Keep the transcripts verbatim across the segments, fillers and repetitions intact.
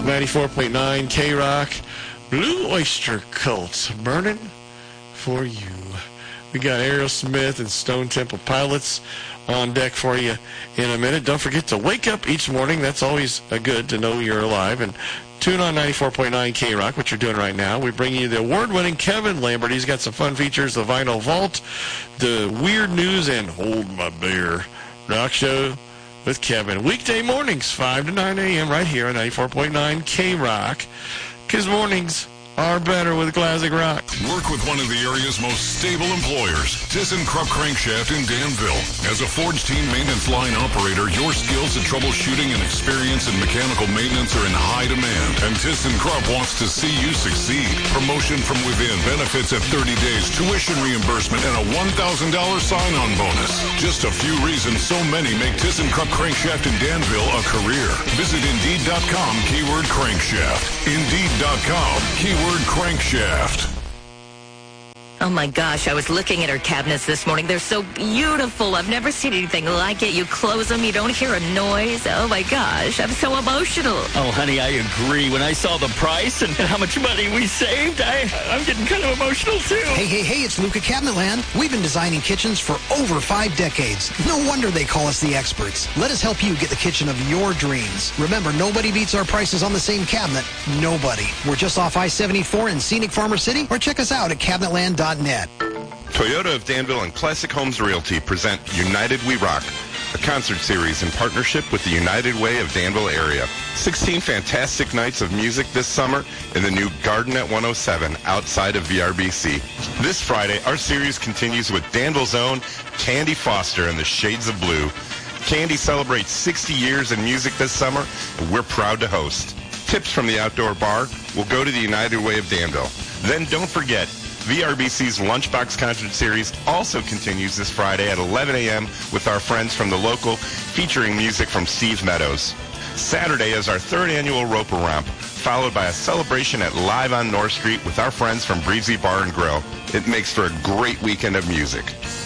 ninety-four point nine K-Rock. Blue Oyster Cult, burning for you. We got Aerosmith and Stone Temple Pilots on deck for you in a minute. Don't forget to wake up each morning. That's always uh, good to know you're alive. And tune on ninety-four point nine K-Rock, what you're doing right now. We bring you the award-winning Kevin Lambert. He's got some fun features, the Vinyl Vault, the Weird News, and Hold My Beer. Rock Show with Kevin. Weekday mornings, five to nine a.m. right here on ninety-four point nine K-Rock. Because mornings are better with classic rock. Work with one of the area's most stable employers, ThyssenKrupp Crankshaft in Danville. As a Forge Team maintenance line operator, your skills in troubleshooting and experience in mechanical maintenance are in high demand, and ThyssenKrupp wants to see you succeed. Promotion from within, benefits at thirty days, tuition reimbursement, and a one thousand dollars sign-on bonus. Just a few reasons so many make ThyssenKrupp Crankshaft in Danville a career. Visit Indeed dot com, keyword crankshaft. Indeed dot com, keyword crankshaft. Oh my gosh, I was looking at her cabinets this morning. They're so beautiful. I've never seen anything like it. You close them, you don't hear a noise. Oh my gosh, I'm so emotional. Oh, honey, I agree. When I saw the price and how much money we saved, I, I'm getting kind of emotional too. Hey, hey, hey, it's Luca Cabinetland. We've been designing kitchens for over five decades. No wonder they call us the experts. Let us help you get the kitchen of your dreams. Remember, nobody beats our prices on the same cabinet. Nobody. We're just off I seventy-four in scenic Farmer City, or check us out at cabinetland dot net. Toyota of Danville and Classic Homes Realty present United We Rock, a concert series in partnership with the United Way of Danville area. sixteen fantastic nights of music this summer in the new Garden at one oh seven outside of V R B C. This Friday, our series continues with Danville's own Candy Foster and the Shades of Blue. Candy celebrates sixty years in music this summer, and we're proud to host. Tips from the outdoor bar will go to the United Way of Danville. Then don't forget, V R B C's Lunchbox Concert Series also continues this Friday at eleven a.m. with our friends from the local, featuring music from Steve Meadows. Saturday is our third annual Roper Romp, followed by a celebration at Live on North Street with our friends from Breezy Bar and Grill. It makes for a great weekend of music.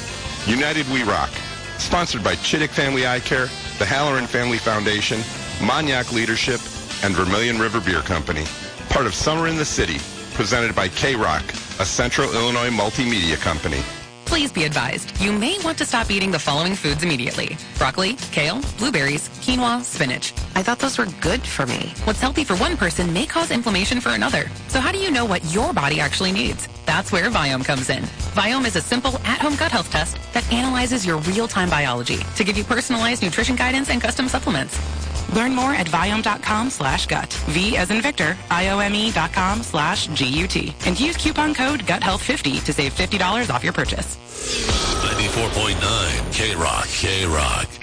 United We Rock, sponsored by Chittick Family Eye Care, the Halloran Family Foundation, Monyac Leadership, and Vermilion River Beer Company. Part of Summer in the City, presented by K-Rock, a Central Illinois multimedia company. Please be advised, you may want to stop eating the following foods immediately. Broccoli, kale, blueberries, quinoa, spinach. I thought those were good for me. What's healthy for one person may cause inflammation for another. So how do you know what your body actually needs? That's where Viome comes in. Viome is a simple at-home gut health test that analyzes your real-time biology to give you personalized nutrition guidance and custom supplements. Learn more at Viome.com slash gut. V as in Victor, I-O-M-E dot com slash G-U-T. And use coupon code gut health fifty to save fifty dollars off your purchase. ninety-four point nine K-Rock, K-Rock.